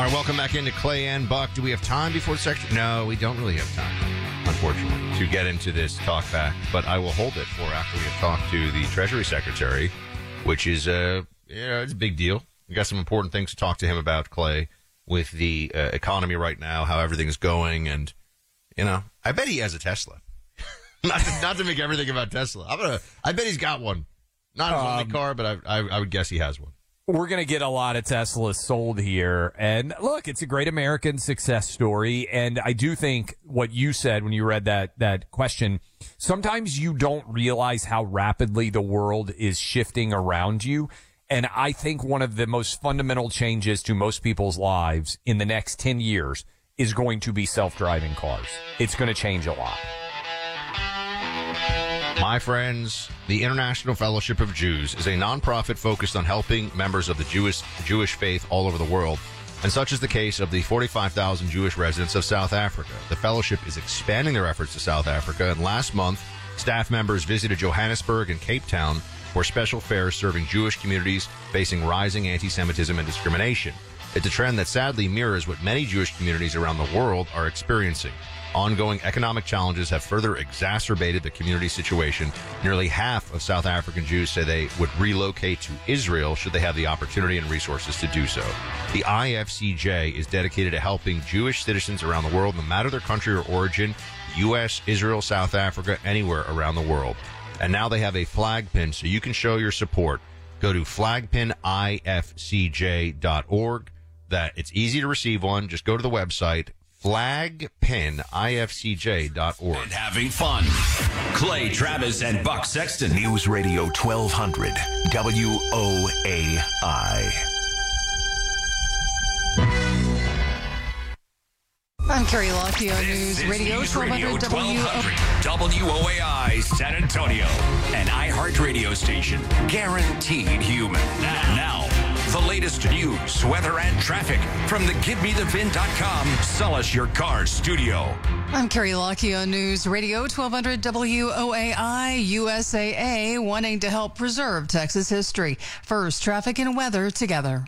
right, welcome back into Clay and Buck. Do we have time before the section? No, we don't really have time, unfortunately, to get into this talk back. But I will hold it for after we have talked to the Treasury Secretary, which is it's a big deal. We got some important things to talk to him about, Clay, with the economy right now, how everything's going, and I bet he has a Tesla. not to make everything about Tesla. I bet he's got one. Not his only car, but I would guess he has one. We're going to get a lot of Teslas sold here. And look, it's a great American success story. And I do think what you said when you read that question, sometimes you don't realize how rapidly the world is shifting around you. And I think one of the most fundamental changes to most people's lives in the next 10 years is going to be self-driving cars. It's going to change a lot. My friends, the International Fellowship of Jews is a nonprofit focused on helping members of the Jewish faith all over the world, and such is the case of the 45,000 Jewish residents of South Africa. The fellowship is expanding their efforts to South Africa, and last month, staff members visited Johannesburg and Cape Town for special fairs serving Jewish communities facing rising anti-Semitism and discrimination. It's a trend that sadly mirrors what many Jewish communities around the world are experiencing. Ongoing economic challenges have further exacerbated the community situation. Nearly half of South African Jews say they would relocate to Israel should they have the opportunity and resources to do so. The IFCJ is dedicated to helping Jewish citizens around the world, no matter their country or origin, U.S., Israel, South Africa, anywhere around the world. And now they have a flag pin so you can show your support. Go to flagpinifcj.org. It's easy to receive one. Just go to the website, flagpinifcj.org. And having fun. Clay Travis and Buck Sexton. News Radio 1200 WOAI. I'm Carrie Lockie on News Radio 1200 WOAI San Antonio, an iHeart radio station, guaranteed human. Now, the latest news, weather, and traffic from the GiveMeTheVin.com Sell Us Your Car studio. I'm Carrie Lockie on News Radio 1200 WOAI. USAA wanting to help preserve Texas history. First, traffic and weather together.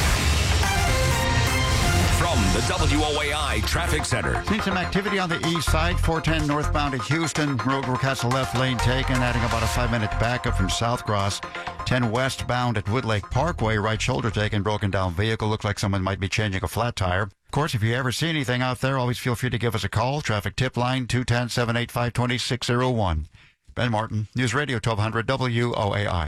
From the WOAI Traffic Center. Seen some activity on the east side, 410 northbound to Houston. Road work has the left lane taken, adding about a 5-minute backup from South Cross. 10 westbound at Woodlake Parkway, right shoulder taken, broken down vehicle. Looks like someone might be changing a flat tire. Of course, if you ever see anything out there, always feel free to give us a call. Traffic tip line 210-785-2601. Ben Martin, News Radio 1200 WOAI.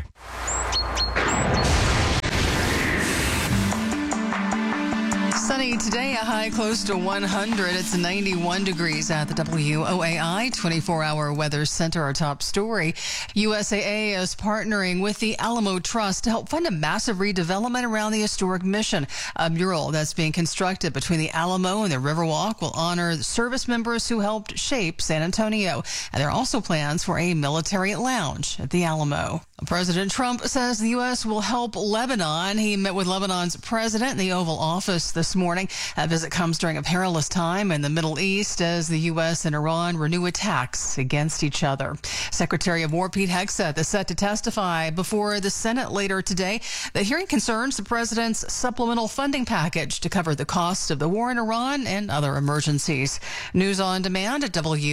Sunny today, a high close to 100. It's 91 degrees at the WOAI 24-hour weather center. Our top story, USAA is partnering with the Alamo Trust to help fund a massive redevelopment around the historic Mission. A mural that's being constructed between the Alamo and the Riverwalk will honor the service members who helped shape San Antonio. And there are also plans for a military lounge at the Alamo. President Trump says the U.S. will help Lebanon. He met with Lebanon's president in the Oval Office this morning. That visit comes during a perilous time in the Middle East as the U.S. and Iran renew attacks against each other. Secretary of War Pete Hegseth is set to testify before the Senate later today. The hearing concerns the president's supplemental funding package to cover the cost of the war in Iran and other emergencies. News on demand at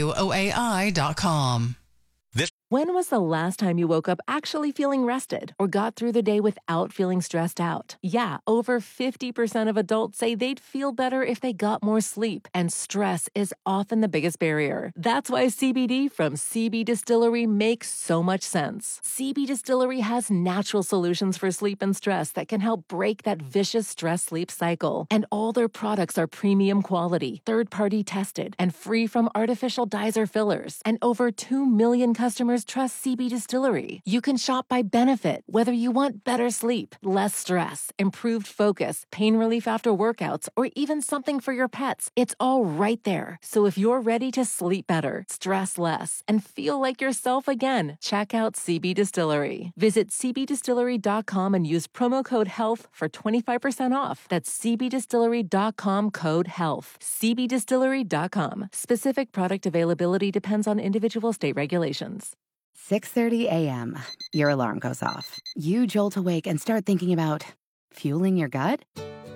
WOAI.com. When was the last time you woke up actually feeling rested or got through the day without feeling stressed out? Yeah, over 50% of adults say they'd feel better if they got more sleep, and stress is often the biggest barrier. That's why CBD from CB Distillery makes so much sense. CB Distillery has natural solutions for sleep and stress that can help break that vicious stress-sleep cycle. And all their products are premium quality, third-party tested, and free from artificial dyes or fillers. And over 2 million customers trust CB Distillery. You can shop by benefit, whether you want better sleep, less stress, improved focus, pain relief after workouts, or even something for your pets. It's all right there. So if you're ready to sleep better, stress less, and feel like yourself again, check out CB Distillery. Visit cbdistillery.com and use promo code HEALTH for 25% off. That's cbdistillery.com code HEALTH. cbdistillery.com. Specific product availability depends on individual state regulations. 6:30 a.m. Your alarm goes off. You jolt awake and start thinking about fueling your gut?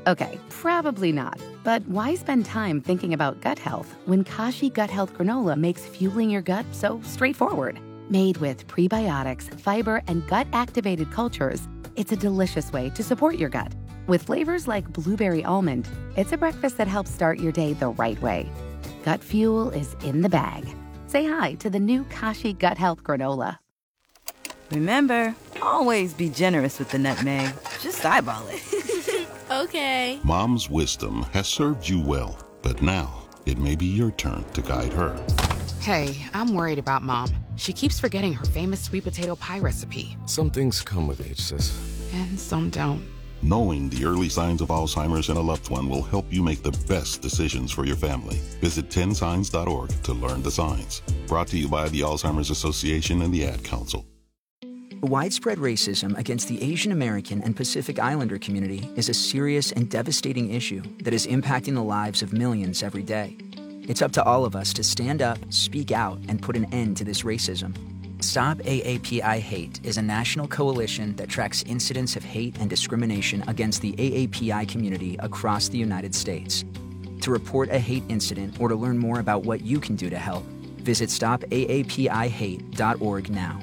Okay, probably not. But why spend time thinking about gut health when Kashi Gut Health Granola makes fueling your gut so straightforward? Made with prebiotics, fiber, and gut-activated cultures, it's a delicious way to support your gut. With flavors like blueberry almond, it's a breakfast that helps start your day the right way. Gut fuel is in the bag. Say hi to the new Kashi Gut Health Granola. Remember, always be generous with the nutmeg. Just eyeball it. Okay. Mom's wisdom has served you well, but now it may be your turn to guide her. Hey, I'm worried about Mom. She keeps forgetting her famous sweet potato pie recipe. Some things come with age, sis. And some don't. Knowing the early signs of Alzheimer's in a loved one will help you make the best decisions for your family. Visit 10signs.org to learn the signs. Brought to you by the Alzheimer's Association and the Ad Council. Widespread racism against the Asian American and Pacific Islander community is a serious and devastating issue that is impacting the lives of millions every day. It's up to all of us to stand up, speak out, and put an end to this racism. Stop AAPI Hate is a national coalition that tracks incidents of hate and discrimination against the AAPI community across the United States. To report a hate incident or to learn more about what you can do to help, visit stopaapihate.org now.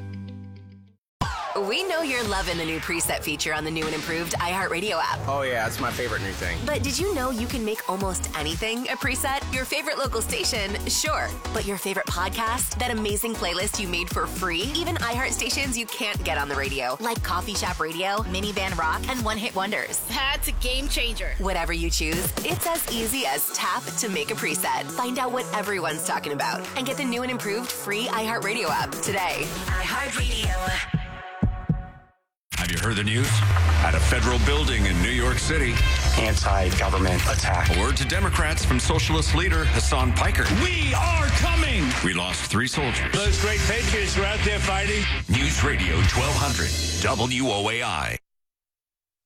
We know you're loving the new preset feature on the new and improved iHeartRadio app. Oh, yeah, it's my favorite new thing. But did you know you can make almost anything a preset? Your favorite local station, sure. But your favorite podcast? That amazing playlist you made for free? Even iHeart stations you can't get on the radio, like Coffee Shop Radio, Minivan Rock, and One Hit Wonders. That's a game changer. Whatever you choose, it's as easy as tap to make a preset. Find out what everyone's talking about and get the new and improved free iHeartRadio app today. iHeartRadio. Have you heard the news? At a federal building in New York City. Anti-government attack. A word to Democrats from socialist leader Hassan Piker. We are coming! We lost 3 soldiers. Those great patriots were out there fighting. News Radio 1200, WOAI.